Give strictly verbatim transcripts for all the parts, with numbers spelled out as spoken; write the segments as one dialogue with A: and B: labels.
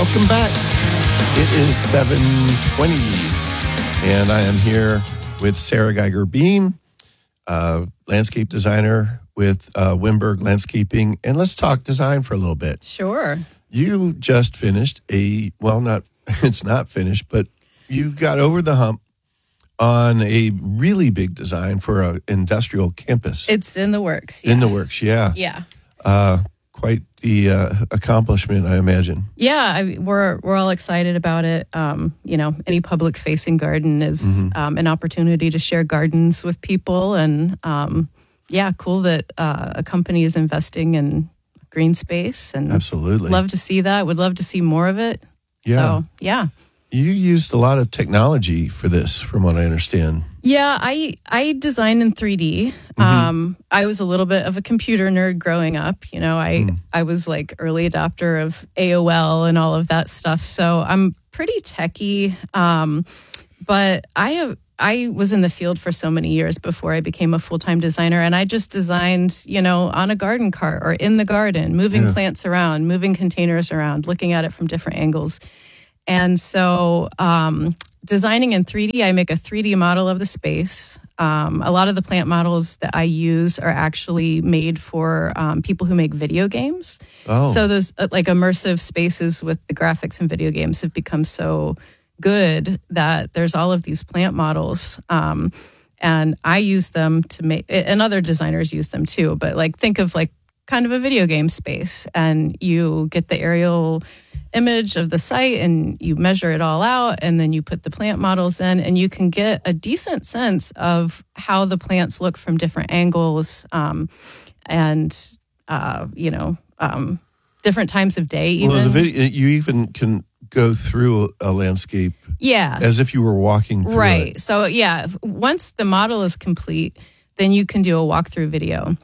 A: Welcome back. It is seven twenty, and I am here with Sarah Geiger Beam, uh, landscape designer with uh, Wimberg Landscaping. And let's talk design for a little bit.
B: Sure.
A: You just finished a, well, not it's not finished, but you got over the hump on a really big design for an industrial campus.
B: It's in the works. Yeah.
A: In the works, yeah.
B: Yeah.
A: Uh, quite the uh, accomplishment, I imagine.
B: Yeah, I, we're we're all excited about it. Um, you know, any public facing garden is
A: Mm-hmm.
B: um, an opportunity to share gardens with people, and um, yeah, cool that uh, a company is investing in green space, and
A: Absolutely.
B: love to see that. Would love to see more of it.
A: Yeah.
B: So yeah.
A: You used a lot of technology for this, from what I understand.
B: Yeah, I I design in three D.
A: Mm-hmm.
B: Um, I was a little bit of a computer nerd growing up. You know, I
A: Mm.
B: I was like early adopter of A O L and all of that stuff. So I'm pretty techie. Um, but I have I was in the field for so many years before I became a full time designer, and I just designed, you know, on a garden cart or in the garden, moving
A: Yeah.
B: plants around, moving containers around, looking at it from different angles. And so um, designing in three D, I make a three D model of the space. Um, a lot of the plant models that I use are actually made for um, people who make video games.
A: Oh.
B: So those uh, like immersive spaces with the graphics and video games have become so good that there's all of these plant models. Um, and I use them to make, and other designers use them too, but like think of like kind of a video game space, and you get the aerial image of the site and you measure it all out, and then you put the plant models in, and you can get a decent sense of how the plants look from different angles, um, and uh, you know, um, different times of day. Even
A: Well, the video, you even can go through a landscape
B: yeah,
A: as if you were walking through
B: right.
A: it.
B: So yeah, if- once the model is complete, then you can do a walkthrough video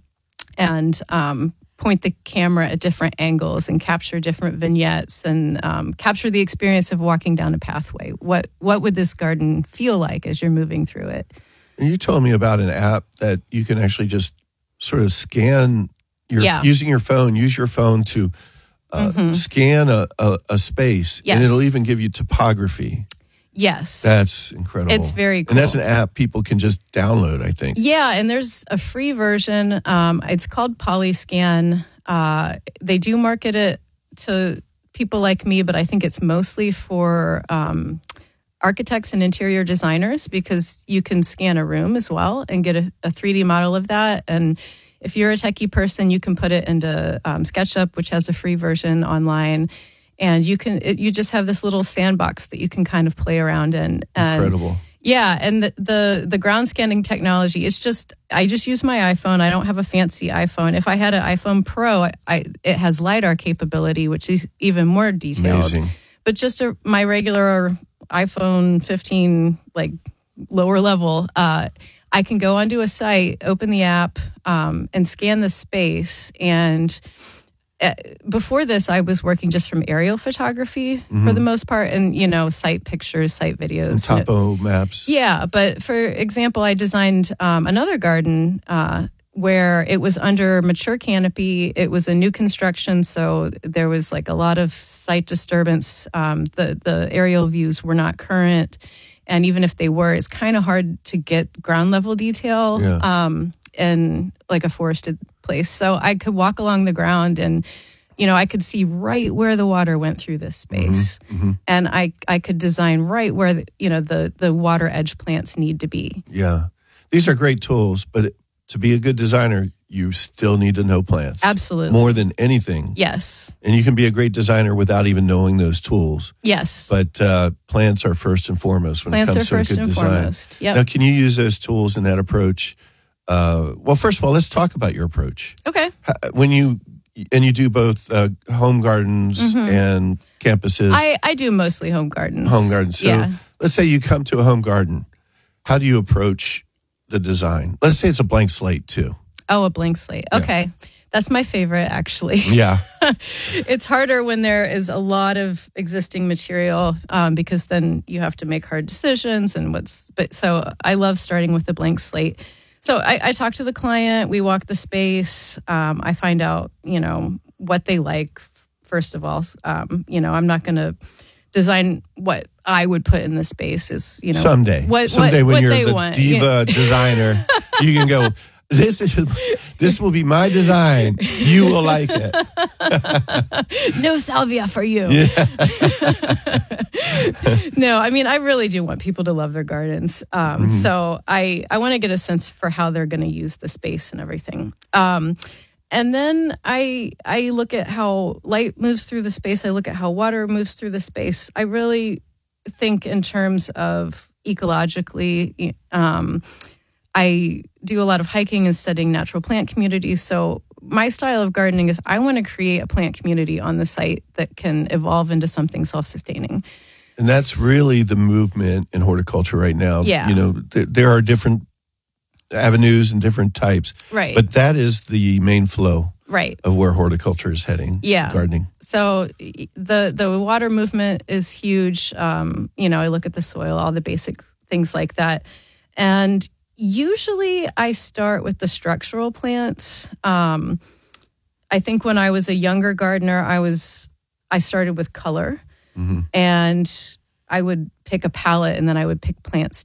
B: and um, point the camera at different angles and capture different vignettes and um, capture the experience of walking down a pathway. What what would this garden feel like as you're moving through it?
A: And you told me about an app that you can actually just sort of scan your
B: Yeah.
A: using your phone. Use your phone to uh, scan a, a, a space, and
B: Yes.
A: it'll even give you topography.
B: Yes.
A: That's incredible.
B: It's very
A: And that's
B: cool.
A: an app people can just download, I think.
B: Yeah, and there's a free version. Um, it's called Polyscan. Uh, they do market it to people like me, but I think it's mostly for um, architects and interior designers, because you can scan a room as well and get a, a three D model of that. And if you're a techie person, you can put it into um, SketchUp, which has a free version online. And you can, it, you just have this little sandbox that you can kind of play around in. And
A: Incredible.
B: yeah, and the, the the ground scanning technology, it's just, I just use my iPhone. I don't have a fancy iPhone. If I had an iPhone Pro, I, I it has LiDAR capability, which is even more detailed.
A: Amazing.
B: But just a, my regular iPhone fifteen, like lower level, uh, I can go onto a site, open the app, um, and scan the space. And uh, before this, I was working just from aerial photography for the most part, and you know, site pictures, site videos,
A: And topo maps.
B: yeah, but for example, I designed um, another garden uh, where it was under mature canopy. It was a new construction, so there was like a lot of site disturbance. Um, the the aerial views were not current, and even if they were, it's kind of hard to get ground level detail
A: Yeah.
B: um, in like a forested place. So I could walk along the ground and, you know, I could see right where the water went through this space,
A: Mm-hmm.
B: and I, I could design right where the, you know the the water edge plants need to be.
A: Yeah. These are great tools, but to be a good designer, you still need to know plants.
B: Absolutely.
A: More than anything.
B: Yes,
A: And you can be a great designer without even knowing those tools.
B: yes.
A: But uh, plants are first and foremost when
B: Plants
A: it comes
B: are
A: to a
B: first
A: good
B: and
A: design.
B: foremost. Yep.
A: Now, can you use those tools in that approach? Uh, well, first of all, let's talk about your approach.
B: Okay.
A: How- When you and you do both uh, home gardens and campuses,
B: I, I do mostly home gardens.
A: home gardens. So
B: yeah.
A: let's say you come to a home garden. How do you approach the design? Let's say it's a blank slate too.
B: Oh, a blank slate. Okay. That's my favorite, actually.
A: Yeah.
B: It's harder when there is a lot of existing material um, because then you have to make hard decisions and what's. But so I love starting with a blank slate. So I, I talk to the client. We walk the space. Um, I find out, you know, what they like first of all. Um, you know, I'm not going to design what I would put in the space. Is you know
A: someday,
B: what,
A: someday
B: what,
A: when
B: what
A: you're
B: they
A: the
B: want.
A: diva
B: Yeah.
A: designer, you can go. This is this will be my design. You will like it.
B: No salvia for you.
A: Yeah.
B: No, I mean, I really do want people to love their gardens. Um,
A: Mm-hmm.
B: So I, I want to get a sense for how they're going to use the space and everything. Um, and then I I look at how light moves through the space. I look at how water moves through the space. I really think in terms of ecologically. Um, I do a lot of hiking and studying natural plant communities. So my style of gardening is I want to create a plant community on the site that can evolve into something self-sustaining.
A: And that's really the movement in horticulture right now.
B: Yeah.
A: You know, th- there are different avenues and different types.
B: Right.
A: But that is the main flow
B: Right.
A: of where horticulture is heading.
B: Yeah.
A: Gardening.
B: So the the water movement is huge. Um, you know, I look at the soil, all the basic things like that. And usually I start with the structural plants. Um, I think when I was a younger gardener, I was I started with color.
A: Mm-hmm.
B: And I would pick a palette and then I would pick plants